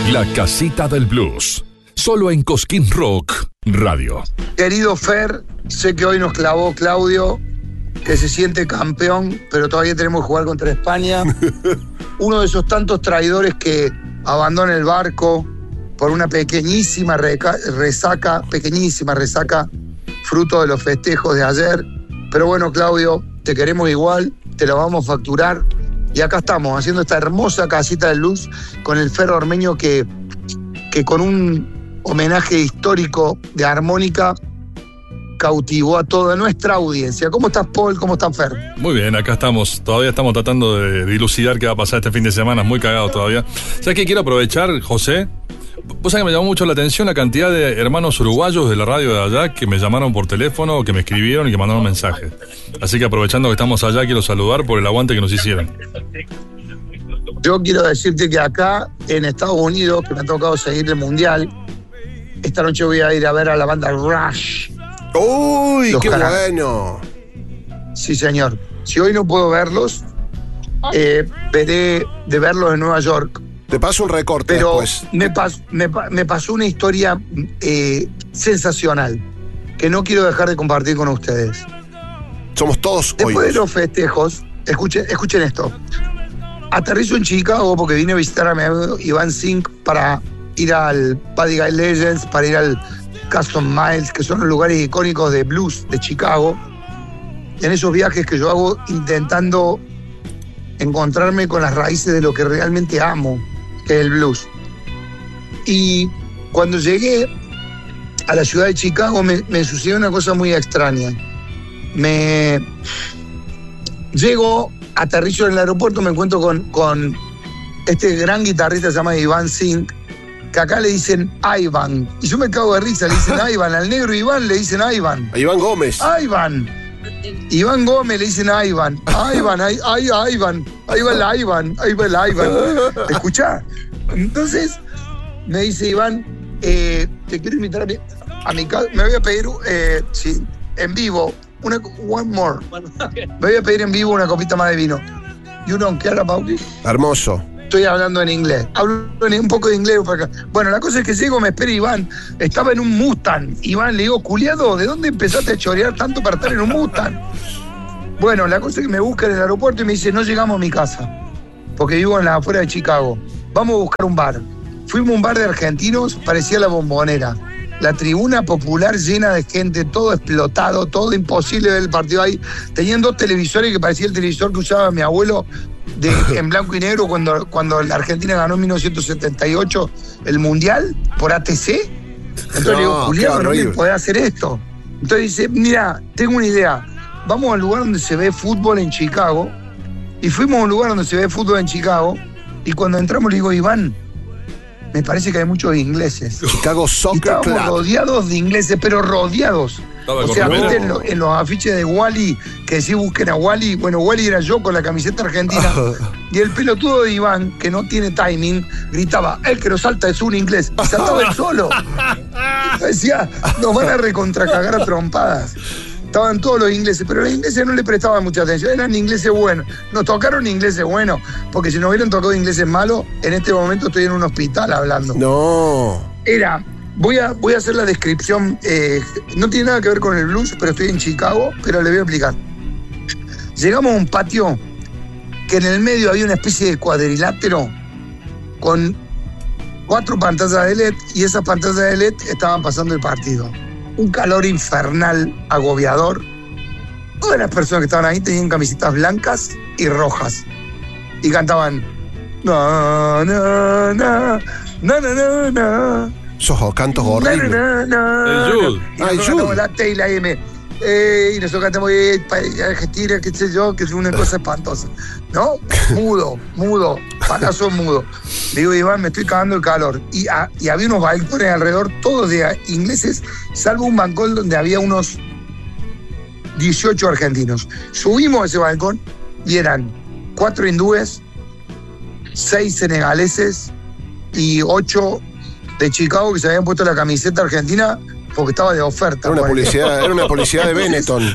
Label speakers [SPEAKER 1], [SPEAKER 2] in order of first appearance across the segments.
[SPEAKER 1] La Casita del Blues, solo en Cosquín Rock Radio.
[SPEAKER 2] Querido Fer, sé que hoy nos clavó Claudio, que se siente campeón, pero todavía tenemos que jugar contra España. Uno de esos tantos traidores que abandona el barco por una pequeñísima resaca, fruto de los festejos de ayer. Pero bueno, Claudio, te queremos igual, te lo vamos a facturar. Y acá estamos, haciendo esta hermosa casita de luz con el Fer Ormeño que con un homenaje histórico de armónica cautivó a toda nuestra audiencia. ¿Cómo estás, Paul? ¿Cómo estás, Fer?
[SPEAKER 3] Muy bien, acá estamos. Todavía estamos tratando de dilucidar qué va a pasar este fin de semana. Muy cagado todavía. ¿Sabes qué? Quiero aprovechar, José. Vos sabés que me llamó mucho la atención la cantidad de hermanos uruguayos de la radio de allá que me llamaron por teléfono, que me escribieron y que mandaron mensajes. Así que aprovechando que estamos allá, quiero saludar por el aguante que nos hicieron.
[SPEAKER 2] Yo quiero decirte que acá en Estados Unidos, que me ha tocado seguir el Mundial, esta noche voy a ir a ver a la banda Rush.
[SPEAKER 4] ¡Uy, qué
[SPEAKER 2] bueno! Sí, señor. Si hoy no puedo verlos, veré de verlos en Nueva York.
[SPEAKER 4] Te paso un recorte
[SPEAKER 2] pero
[SPEAKER 4] después.
[SPEAKER 2] Me pasó una historia sensacional que no quiero dejar de compartir con ustedes.
[SPEAKER 4] Somos todos
[SPEAKER 2] Después
[SPEAKER 4] oídos.
[SPEAKER 2] de los festejos, escuchen esto. Aterrizo en Chicago porque vine a visitar a mi amigo Iván Zink para ir al Buddy Guy Legends, para ir al Custom Miles, que son los lugares icónicos de blues de Chicago. En esos viajes que yo hago intentando encontrarme con las raíces de lo que realmente amo, que es el blues. Y cuando llegué a la ciudad de Chicago me sucedió una cosa muy extraña. Llego, aterrizo en el aeropuerto, me encuentro con este gran guitarrista que se llama Iván Zink, que acá le dicen Ivan. Y yo me cago de risa, le dicen Ivan. Al negro Iván le dicen Ivan.
[SPEAKER 4] A Iván Gómez.
[SPEAKER 2] Iván Gómez le dicen Ivan. Ivan. Ahí va el Ivan. ¿Te escuchás? Entonces me dice Iván, te quiero invitar a mi casa. Me voy a pedir, en vivo, one more. Me voy a pedir en vivo una copita más de vino. You don't care about it?
[SPEAKER 4] Hermoso.
[SPEAKER 2] Estoy hablando en inglés. Hablo un poco de inglés por acá. Bueno, la cosa es que llego, me espera Iván. Estaba en un Mustang. Iván, le digo, culiado, ¿de dónde empezaste a chorear tanto para estar en un Mustang? Bueno, la cosa es que me busca en el aeropuerto y me dice, no llegamos a mi casa, porque vivo en las afueras de Chicago. Vamos a buscar un bar. Fuimos a un bar de argentinos, parecía La Bombonera. La tribuna popular llena de gente, todo explotado, todo imposible ver el partido ahí. Tenían 2 televisores que parecía el televisor que usaba mi abuelo en blanco y negro cuando la Argentina ganó en 1978 el Mundial por ATC. Entonces le digo, Julián, no me podés hacer esto. Entonces dice, mira, tengo una idea. Vamos al lugar donde se ve fútbol en Chicago. Y fuimos a un lugar donde se ve fútbol en Chicago. Y cuando entramos le digo, Iván, me parece que hay muchos ingleses.
[SPEAKER 4] Chicago Soccer Club.
[SPEAKER 2] Estábamos rodeados de ingleses, pero rodeados. O sea, viste en los afiches de Wally, que decís busquen a Wally. Bueno, Wally era yo con la camiseta argentina. Y el pelotudo de Iván, que no tiene timing, gritaba, el que nos salta es un inglés. Y saltaba él solo. Decía, nos van a recontracagar a trompadas. Estaban todos los ingleses, pero los ingleses no le prestaban mucha atención, eran ingleses buenos. Nos tocaron ingleses buenos, porque si nos hubieran tocado ingleses malos, en este momento estoy en un hospital hablando.
[SPEAKER 4] No.
[SPEAKER 2] Voy a hacer la descripción, no tiene nada que ver con el blues, pero estoy en Chicago, pero le voy a explicar. Llegamos a un patio que en el medio había una especie de cuadrilátero con 4 pantallas de LED, y esas pantallas de LED estaban pasando el partido. Un calor infernal, agobiador. Todas las personas que estaban ahí tenían camisetas blancas y rojas. Y cantaban no, no, no, no, no, no.
[SPEAKER 4] Esos cantos horribles.
[SPEAKER 2] El Jude. La T y la M. Y nosotros cantamos Argentina, qué sé yo, que es una cosa espantosa. ¿No? Mudo, palazo mudo. Le digo, Iván, me estoy cagando el calor. Y había unos balcones alrededor, todos de ingleses, salvo un balcón donde había unos 18 argentinos. Subimos a ese balcón y eran 4 hindúes, 6 senegaleses y 8 de Chicago que se habían puesto la camiseta argentina porque estaba de oferta.
[SPEAKER 4] Era una publicidad de Benetton.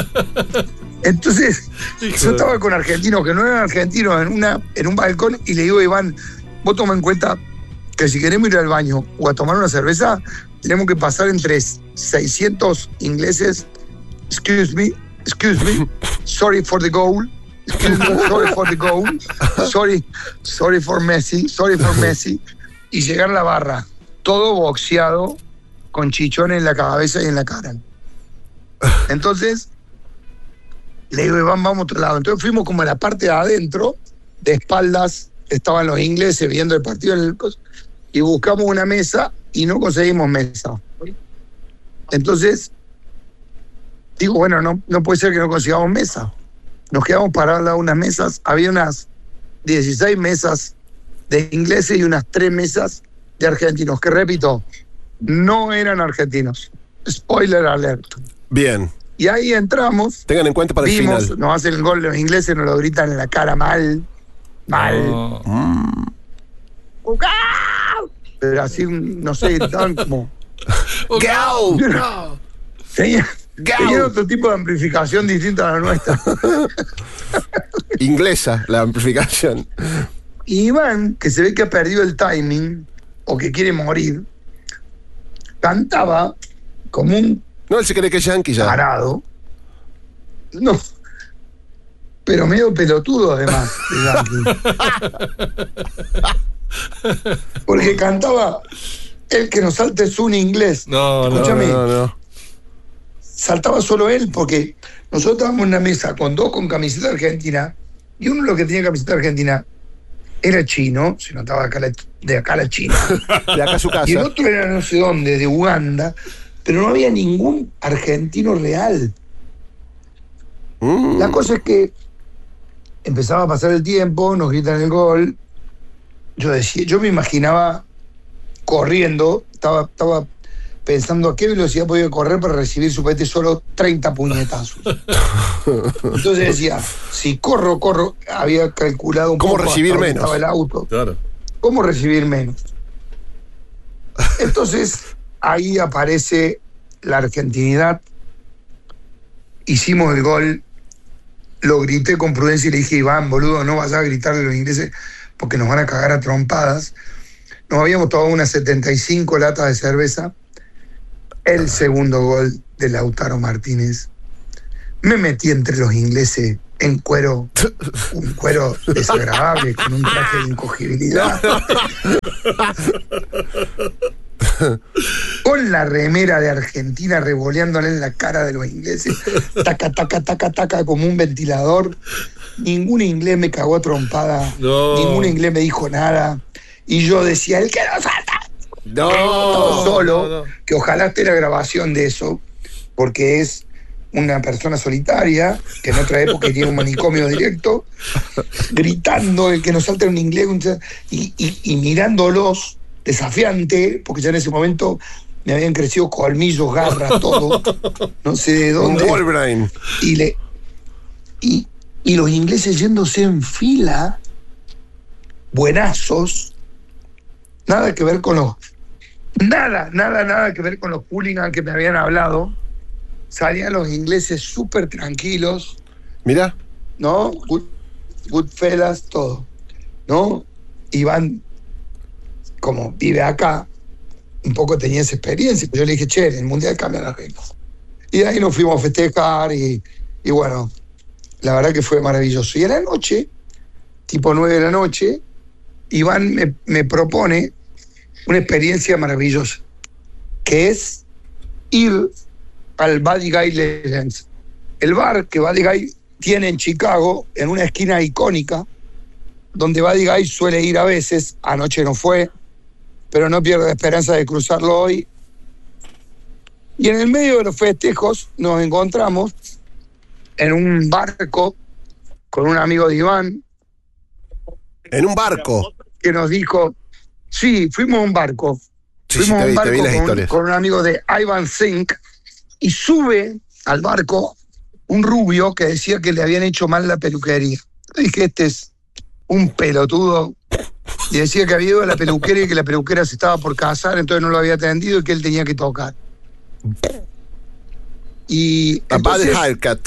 [SPEAKER 2] Entonces, yo estaba con argentinos que no eran argentinos en un balcón y le digo a Iván, vos toma en cuenta que si queremos ir al baño o a tomar una cerveza, tenemos que pasar entre 600 ingleses. Excuse me, sorry for the goal. Excuse me, sorry for the goal. Sorry for Messi. Y llegar a la barra, todo boxeado, con chichones en la cabeza y en la cara. Entonces, le digo, Iván, vamos a otro lado. Entonces fuimos como a la parte de adentro, de espaldas, estaban los ingleses viendo el partido en el y buscamos una mesa y no conseguimos mesa. Entonces, digo, bueno, no puede ser que no consigamos mesa. Nos quedamos parados al lado de unas mesas, había unas 16 mesas de ingleses y unas 3 mesas de argentinos, que repito, no eran argentinos. Spoiler alert.
[SPEAKER 4] Bien.
[SPEAKER 2] Y ahí entramos.
[SPEAKER 4] Tengan en cuenta para el
[SPEAKER 2] vimos,
[SPEAKER 4] final.
[SPEAKER 2] nos hacen el gol los ingleses, nos lo gritan en la cara mal. Pero así, no sé, estaban como...
[SPEAKER 4] ¡Gau!
[SPEAKER 2] Tenían otro tipo de amplificación distinta a la nuestra.
[SPEAKER 4] Inglesa, la amplificación.
[SPEAKER 2] Y Iván, que se ve que ha perdido el timing, o que quiere morir, cantaba como un
[SPEAKER 4] No, él se cree que es yankee ya.
[SPEAKER 2] parado. No. Pero medio pelotudo además. Porque cantaba el que nos salte es un inglés.
[SPEAKER 3] No.
[SPEAKER 2] Escúchame.
[SPEAKER 4] No.
[SPEAKER 2] Saltaba solo él porque nosotros estábamos en una mesa con 2 con camiseta argentina y uno lo que tenía camiseta argentina era chino, se notaba de acá la China.
[SPEAKER 4] De acá a su casa.
[SPEAKER 2] Y el otro era no sé dónde, de Uganda, pero no había ningún argentino real. La cosa es que empezaba a pasar el tiempo, nos gritan el gol. Yo me imaginaba corriendo, estaba pensando a qué velocidad podía correr para recibir supuestamente solo 30 puñetazos. Entonces decía, si corro, había calculado un
[SPEAKER 4] ¿Cómo
[SPEAKER 2] poco
[SPEAKER 4] recibir
[SPEAKER 2] hasta dónde
[SPEAKER 4] menos?
[SPEAKER 2] estaba el auto.
[SPEAKER 3] Claro.
[SPEAKER 2] ¿Cómo recibir menos? Entonces, ahí aparece la argentinidad. Hicimos el gol, lo grité con prudencia y le dije, Iván, boludo, no vayas a gritarle a los ingleses porque nos van a cagar a trompadas. Nos habíamos tomado unas 75 latas de cerveza. El segundo gol de Lautaro Martínez. Me metí entre los ingleses en cuero, un cuero desagradable, con un traje de incogibilidad. Con la remera de Argentina revoleándole en la cara de los ingleses. Taca, taca, taca, taca, como un ventilador. Ningún inglés me cagó a trompada.
[SPEAKER 3] No.
[SPEAKER 2] Ningún inglés me dijo nada. Y yo decía, el que nos salta. Todo solo, que ojalá esté la grabación de eso, porque es una persona solitaria, que en otra época tiene un manicomio directo, gritando el que nos salta un inglés y mirándolos desafiante, porque ya en ese momento me habían crecido colmillos, garras, todo, no sé de dónde.
[SPEAKER 4] Un Wolverine.
[SPEAKER 2] Y los ingleses yéndose en fila, buenazos, nada que ver con los... Nada que ver con los hooligans que me habían hablado. Salían los ingleses súper tranquilos,
[SPEAKER 4] Mira.
[SPEAKER 2] ¿no? Goodfellas, todo, ¿no? Iván, como vive acá, un poco tenía esa experiencia. Yo le dije, che, en el Mundial cambian las reglas. Y de ahí nos fuimos a festejar y bueno, la verdad que fue maravilloso. Y a la noche, tipo 9 de la noche, Iván me propone una experiencia maravillosa, que es ir al Buddy Guy Legends, el bar que Buddy Guy tiene en Chicago, en una esquina icónica, donde Buddy Guy suele ir a veces. Anoche no fue, pero no pierdo la esperanza de cruzarlo hoy. Y en el medio de los festejos nos encontramos en un barco con un amigo de Iván.
[SPEAKER 4] En un barco.
[SPEAKER 2] Que nos dijo, sí, fuimos a un barco.
[SPEAKER 4] Sí,
[SPEAKER 2] Fuimos a un
[SPEAKER 4] te
[SPEAKER 2] barco
[SPEAKER 4] vi las historias.
[SPEAKER 2] con un amigo de Ivan Zink, y sube al barco un rubio que decía que le habían hecho mal la peluquería. Yo dije, este es un pelotudo. Y decía que había ido a la peluquería y que la peluquera se estaba por casar, entonces no lo había atendido y que él tenía que tocar. Y
[SPEAKER 4] A bad
[SPEAKER 2] entonces,
[SPEAKER 4] haircut.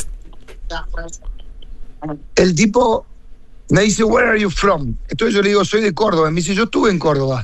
[SPEAKER 2] el tipo me dice, where are you from? Entonces yo le digo, soy de Córdoba. Me dice, yo estuve en Córdoba.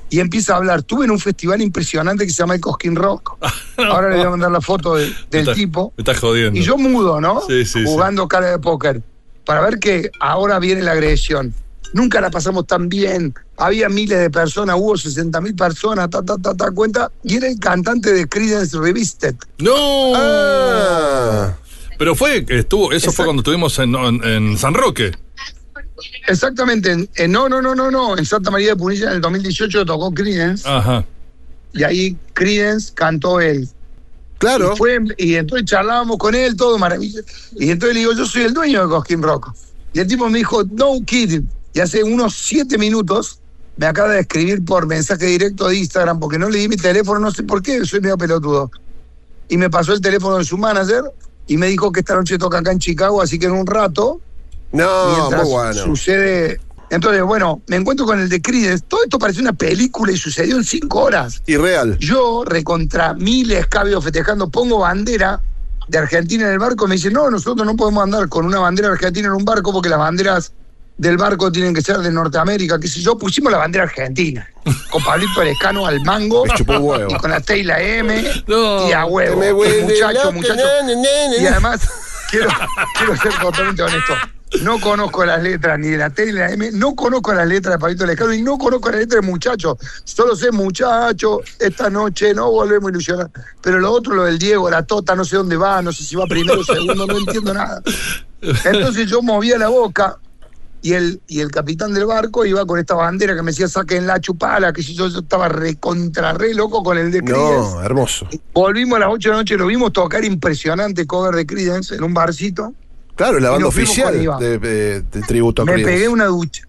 [SPEAKER 2] y empieza a hablar. Estuve en un festival impresionante que se llama el Cosquín Rock. Ahora le voy a mandar la foto del tipo.
[SPEAKER 3] Me estás jodiendo.
[SPEAKER 2] Y yo mudo, ¿no?
[SPEAKER 3] Sí,
[SPEAKER 2] jugando cara de póker. Para ver que ahora viene la agresión. Nunca la pasamos tan bien. Había miles de personas, hubo 60.000 personas, cuenta. Y era el cantante de Creedence Revisited.
[SPEAKER 3] ¡No!
[SPEAKER 4] Ah.
[SPEAKER 3] Pero fue cuando estuvimos en San Roque.
[SPEAKER 2] Exactamente. No. En Santa María de Punilla en el 2018 tocó Creedence.
[SPEAKER 3] Ajá.
[SPEAKER 2] Y ahí Creedence cantó él.
[SPEAKER 4] Claro.
[SPEAKER 2] Y entonces charlábamos con él, todo maravilloso. Y entonces le digo, yo soy el dueño de Cosquín Rock. Y el tipo me dijo, no kidding. Y hace unos 7 minutos me acaba de escribir por mensaje directo de Instagram, porque no le di mi teléfono, no sé por qué, soy medio pelotudo. Y me pasó el teléfono de su manager y me dijo que esta noche toca acá en Chicago, así que en un rato,
[SPEAKER 4] No,
[SPEAKER 2] mientras
[SPEAKER 4] muy bueno.
[SPEAKER 2] sucede... Entonces, bueno, me encuentro con el de Creedence. Todo esto parece una película y sucedió en 5 horas.
[SPEAKER 4] Irreal.
[SPEAKER 2] Yo, recontra miles cabios festejando, pongo bandera de Argentina en el barco. Me dice, no, nosotros no podemos andar con una bandera argentina en un barco porque las banderas del barco tienen que ser de Norteamérica, qué sé yo. Pusimos la bandera argentina, con Pablito Lescano al mango,
[SPEAKER 4] Me chupó huevo.
[SPEAKER 2] y con la T y la M,
[SPEAKER 3] No,
[SPEAKER 2] y a huevo.
[SPEAKER 4] me huele
[SPEAKER 2] Muchacho.
[SPEAKER 4] la-
[SPEAKER 2] Y además, quiero ser totalmente honesto. No conozco las letras ni de la T ni de la M, no conozco las letras de Pablito Lescano y no conozco las letras de Muchacho. Solo sé Muchacho, esta noche no volvemos a ilusionar. Pero lo otro, lo del Diego, la Tota, no sé dónde va, no sé si va primero o segundo, no entiendo nada. Entonces yo movía la boca y el capitán del barco iba con esta bandera que me decía saquen la chupala, que si yo estaba re loco con el de Creedence.
[SPEAKER 4] No, hermoso.
[SPEAKER 2] Volvimos a las 8 de la noche, lo vimos tocar impresionante cover de Creedence en un barcito.
[SPEAKER 4] Claro, la
[SPEAKER 2] Y
[SPEAKER 4] banda
[SPEAKER 2] nos fuimos
[SPEAKER 4] oficial
[SPEAKER 2] con Iván.
[SPEAKER 4] de tributo a
[SPEAKER 2] Me
[SPEAKER 4] Creedence.
[SPEAKER 2] pegué una ducha.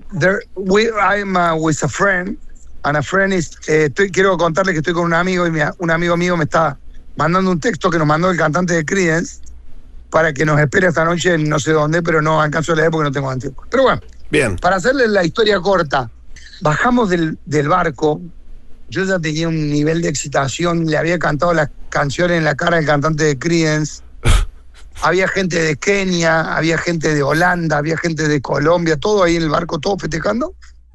[SPEAKER 2] I'm with a friend, and a friend is... quiero contarles que estoy con un amigo y un amigo mío me está mandando un texto que nos mandó el cantante de Creedence para que nos espere esta noche en no sé dónde, pero no alcanzo a leer porque no tengo tiempo. Pero bueno,
[SPEAKER 4] Bien.
[SPEAKER 2] para hacerles la historia corta, bajamos del barco, yo ya tenía un nivel de excitación, le había cantado las canciones en la cara al cantante de Creedence. Había gente de Kenia, había gente de Holanda, había gente de Colombia, todo ahí en el barco, todo festejando.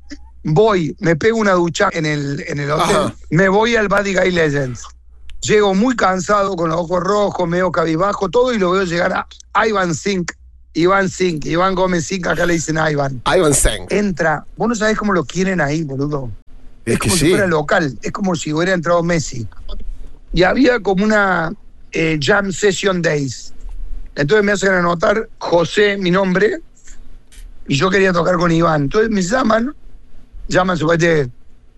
[SPEAKER 2] Me pego una ducha en el hotel,
[SPEAKER 4] Ajá.
[SPEAKER 2] me voy al Buddy Guy Legends. Llego muy cansado, con los ojos rojos, medio cabizbajo, todo, y lo veo llegar a Iván Gómez Zink, acá le dicen Iván.
[SPEAKER 4] Ivan Sang.
[SPEAKER 2] Entra, vos no sabés cómo lo quieren ahí, boludo.
[SPEAKER 4] Es
[SPEAKER 2] Es
[SPEAKER 4] que
[SPEAKER 2] como si
[SPEAKER 4] sí.
[SPEAKER 2] fuera local, es como si hubiera entrado Messi. Y había como una Jam Session Days. Entonces me hacen anotar José, mi nombre, y yo quería tocar con Iván. Entonces me llaman supuestamente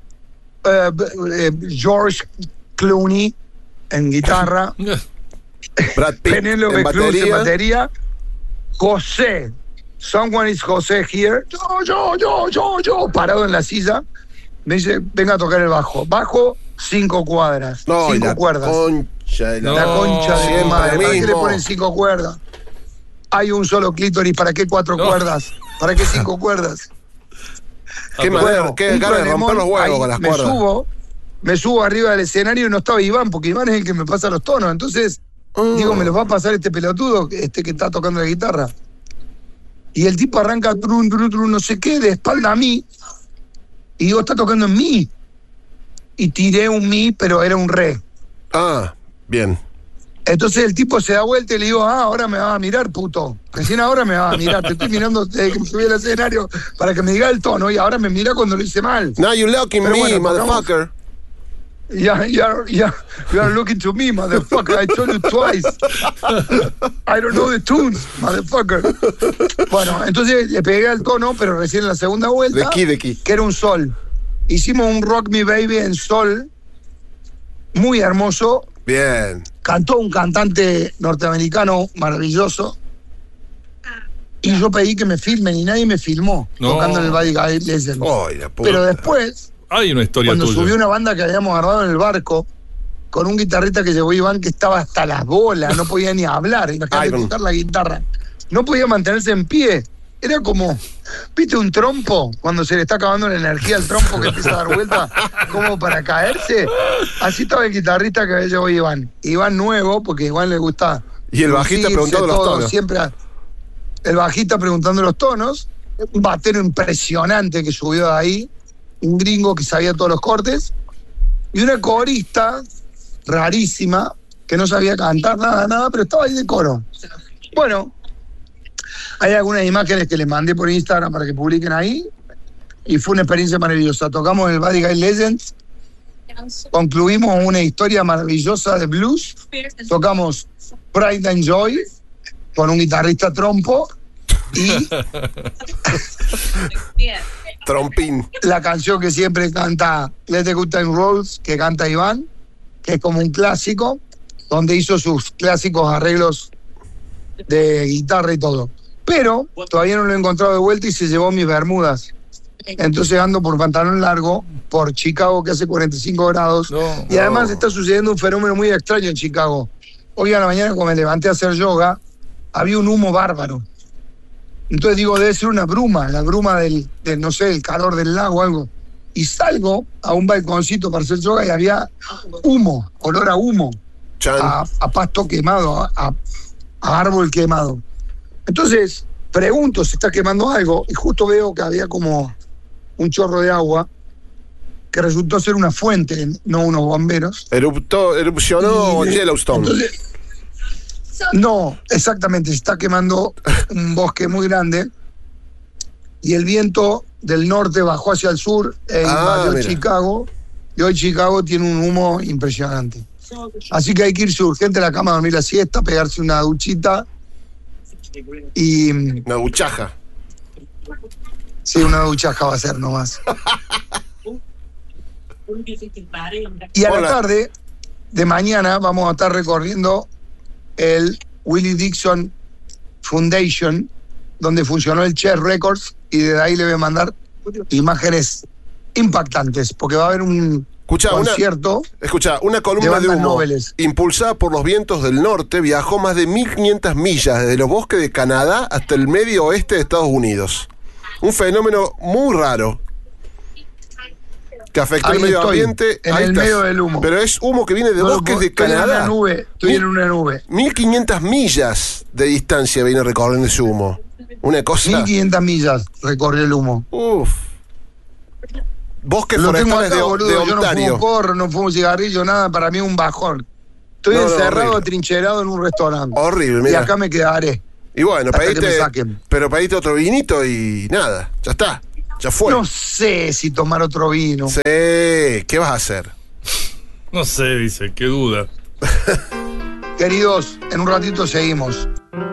[SPEAKER 2] George Clooney en guitarra,
[SPEAKER 4] Brad Pitt en
[SPEAKER 2] Penélope Cruz en
[SPEAKER 4] batería.
[SPEAKER 2] batería, José, someone is José here, yo, parado en la silla, me dice, venga a tocar el bajo. Bajo, 5 cuadras,
[SPEAKER 4] No, y
[SPEAKER 2] 5
[SPEAKER 4] la
[SPEAKER 2] cuerdas.
[SPEAKER 4] concha de la...
[SPEAKER 2] La concha de
[SPEAKER 4] siempre
[SPEAKER 2] tu madre.
[SPEAKER 4] lo
[SPEAKER 2] ¿Para qué le
[SPEAKER 4] mismo.
[SPEAKER 2] ponen 5 cuerdas? Hay un solo clítoris, ¿para qué 4
[SPEAKER 3] No.
[SPEAKER 2] cuerdas? ¿Para qué 5 cuerdas?
[SPEAKER 4] Qué manera, qué
[SPEAKER 2] un
[SPEAKER 4] ganas de romper los
[SPEAKER 2] problemón,
[SPEAKER 4] huevos
[SPEAKER 2] ahí
[SPEAKER 4] con las cuerdas.
[SPEAKER 2] me subo arriba del escenario y no estaba Iván, porque Iván es el que me pasa los tonos. Entonces, digo, me los va a pasar este pelotudo, que está tocando la guitarra. Y el tipo arranca trun, no sé qué, de espalda a mí. Y digo, está tocando en mi. Y tiré un mi, pero era un re.
[SPEAKER 4] Ah, bien.
[SPEAKER 2] Entonces el tipo se da vuelta y le digo, ahora me vas a mirar, puto. Recién ahora me vas a mirar. Te estoy mirando desde que me subí al escenario para que me diga el tono. Y ahora me mira cuando lo hice mal.
[SPEAKER 4] Now you looking
[SPEAKER 2] Pero
[SPEAKER 4] me,
[SPEAKER 2] bueno,
[SPEAKER 4] motherfucker.
[SPEAKER 2] You are looking to me, motherfucker. I told you twice. I don't know the tunes, motherfucker. Bueno, entonces le pegué al tono, pero recién en la segunda vuelta,
[SPEAKER 4] De key.
[SPEAKER 2] que era un sol. Hicimos un Rock Me Baby en sol, muy hermoso.
[SPEAKER 4] Bien.
[SPEAKER 2] Cantó un cantante norteamericano maravilloso. Y yo pedí que me filmen y nadie me filmó
[SPEAKER 3] No.
[SPEAKER 2] tocando en el Buddy Guy Legends.
[SPEAKER 4] Ay, la puta.
[SPEAKER 2] Pero después,
[SPEAKER 3] Hay una historia
[SPEAKER 2] cuando
[SPEAKER 3] tuya.
[SPEAKER 2] subió una banda que habíamos grabado en el barco, con un guitarrista que llevó Iván que estaba hasta las bolas, no podía ni hablar, imagínate
[SPEAKER 4] Ivan.
[SPEAKER 2] tocar la guitarra. No podía mantenerse en pie. Era como, ¿viste un trompo? Cuando se le está acabando la energía al trompo que empieza a dar vuelta como para caerse. Así estaba el guitarrista que había llevado Iván. Iván nuevo, porque a Iván le gusta.
[SPEAKER 4] Y el bajista
[SPEAKER 2] lucirse,
[SPEAKER 4] preguntando los
[SPEAKER 2] todo,
[SPEAKER 4] tonos.
[SPEAKER 2] Siempre el bajista preguntando los tonos. Un batero impresionante que subió de ahí. un gringo que sabía todos los cortes, y una corista rarísima, que no sabía cantar nada, pero estaba ahí de coro. Bueno, hay algunas imágenes que les mandé por Instagram para que publiquen ahí, y fue una experiencia maravillosa. Tocamos el Buddy Guy Legends, concluimos una historia maravillosa de blues, tocamos Pride and Joy con un guitarrista trompo y
[SPEAKER 4] Trompín.
[SPEAKER 2] la canción que siempre canta Let the Good Time Rolls, que canta Iván, que es como un clásico, donde hizo sus clásicos arreglos de guitarra y todo. Pero todavía no lo he encontrado de vuelta y se llevó mis bermudas. Entonces ando por pantalón largo, por Chicago, que hace 45 grados. Y además está sucediendo un fenómeno muy extraño en Chicago. Hoy a la mañana, cuando me levanté a hacer yoga, había un humo bárbaro. Entonces digo, debe ser una bruma, la bruma del no sé, el calor del lago o algo. Y salgo a un balconcito para hacer yoga y había humo, olor a humo, a pasto quemado, a árbol quemado. Entonces pregunto si está quemando algo y justo veo que había como un chorro de agua que resultó ser una fuente, no unos bomberos.
[SPEAKER 4] Erupcionó Yellowstone.
[SPEAKER 2] Entonces, no, exactamente, se está quemando un bosque muy grande y el viento del norte bajó hacia el sur e invadió Chicago, y hoy Chicago tiene un humo impresionante. Así que hay que irse urgente a la cama a dormir la siesta, pegarse una duchita y...
[SPEAKER 4] Una duchaja.
[SPEAKER 2] Sí, una duchaja va a ser nomás. Y a la tarde de mañana vamos a estar recorriendo el Willie Dixon Foundation, donde funcionó el Chess Records, y desde ahí le voy a mandar imágenes impactantes, porque va a haber un concierto.
[SPEAKER 4] Una columna de humo
[SPEAKER 2] noveles,
[SPEAKER 4] impulsada por los vientos del norte viajó más de 1.500 millas desde los bosques de Canadá hasta el medio oeste de Estados Unidos. Un fenómeno muy raro que afectó el medio ambiente.
[SPEAKER 2] En el medio del humo.
[SPEAKER 4] Pero es humo que viene de bosques de Canadá.
[SPEAKER 2] Estoy en una nube.
[SPEAKER 4] 1.500 millas de distancia viene recorriendo ese humo. Una cosa.
[SPEAKER 2] 1.500 millas recorrió el humo.
[SPEAKER 4] Uf. Bosques
[SPEAKER 2] lo
[SPEAKER 4] forestales
[SPEAKER 2] tengo acá,
[SPEAKER 4] de
[SPEAKER 2] Ontario. Yo no fumo porro, no fumo cigarrillo, nada. Para mí es un bajón. Estoy encerrado, atrincherado en un restaurante.
[SPEAKER 4] Horrible, mira.
[SPEAKER 2] Y acá me quedaré.
[SPEAKER 4] Y bueno, pediste otro vinito y nada, ya está, ya fue.
[SPEAKER 2] No sé si tomar otro vino.
[SPEAKER 4] Sí, ¿qué vas a hacer?
[SPEAKER 3] No sé, dice, qué duda.
[SPEAKER 2] Queridos, en un ratito seguimos.